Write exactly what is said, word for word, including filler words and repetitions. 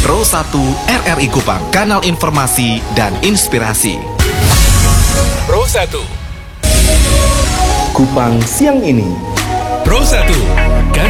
Pro satu R R I Kupang, kanal informasi dan inspirasi. Pro satu Kupang siang ini. Pro satu